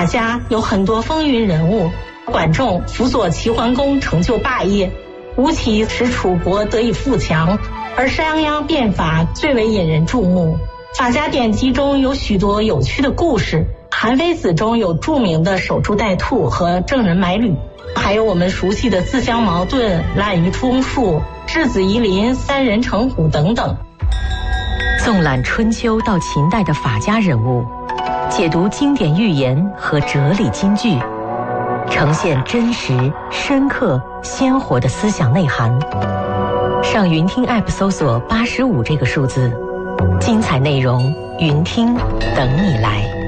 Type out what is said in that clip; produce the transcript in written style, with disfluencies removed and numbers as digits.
法家有很多风云人物，管仲辅佐齐桓公成就霸业，吴起使楚国得以富强，而商鞅变法最为引人注目。法家典籍中有许多有趣的故事，韩非子中有著名的守株待兔和郑人买履，还有我们熟悉的自相矛盾、滥竽充数、质子夷陵、三人成虎等等。 纵览春秋到秦代的法家人物，解读经典寓言和哲理金句，呈现真实、深刻、鲜活的思想内涵。上云听 App 搜索85这个数字，精彩内容，云听等你来。